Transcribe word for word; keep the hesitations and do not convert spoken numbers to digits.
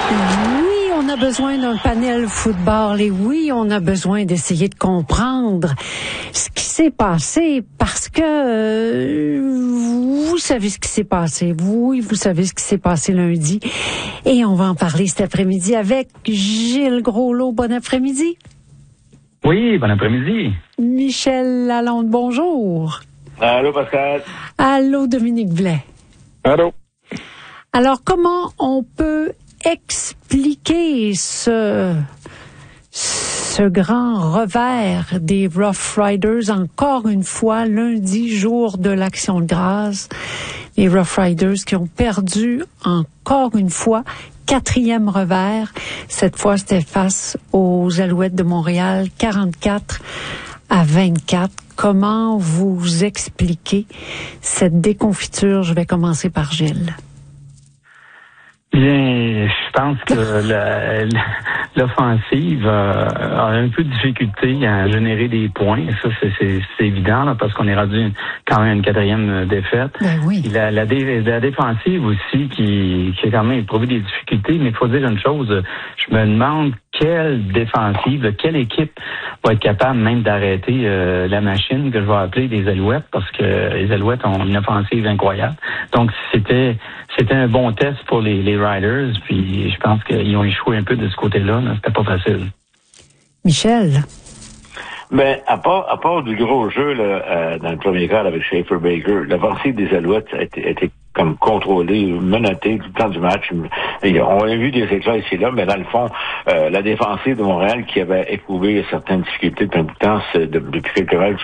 Oui, on a besoin d'un panel football et oui, on a besoin d'essayer de comprendre ce qui s'est passé parce que euh, vous savez ce qui s'est passé. Oui, vous savez ce qui s'est passé lundi. Et on va en parler cet après-midi avec Gilles Groslot. Bon après-midi. Oui, bon après-midi. Michel Lalonde, bonjour. Allô, Pascal. Allô, Dominique Blais. Allô. Alors, comment on peut expliquer ce, ce grand revers des Rough Riders encore une fois lundi, jour de l'Action de grâce? Les Rough Riders qui ont perdu encore une fois quatrième revers. Cette fois, c'était face aux Alouettes de Montréal, quarante-quatre à vingt-quatre. Comment vous expliquez cette déconfiture? Je vais commencer par Gilles. Bien, je pense que la, la, l'offensive euh, a un peu de difficulté à générer des points. Ça, c'est, c'est, c'est évident, là, parce qu'on est rendu quand même à une quatrième défaite. Ben oui. Et la, la, dé, la défensive aussi, qui, qui a quand même éprouvé des difficultés. Mais il faut dire une chose, je me demande quelle défensive, quelle équipe va être capable même d'arrêter euh, la machine que je vais appeler les Alouettes, parce que les Alouettes ont une offensive incroyable. Donc, c'était c'était un bon test pour les, les Riders, puis je pense qu'ils ont échoué un peu de ce côté-là. Là. C'était pas facile. Michel? Ben, à part, à part du gros jeu là, euh, dans le premier quart avec Schaefer Baker, l'offensive des Alouettes a été, a été comme contrôlée, menotée tout le temps du match. Et on a vu des éclats ici et là, mais dans le fond, euh, la défensive de Montréal qui avait éprouvé certaines difficultés depuis un bout de temps, c'est de, depuis quelques matchs,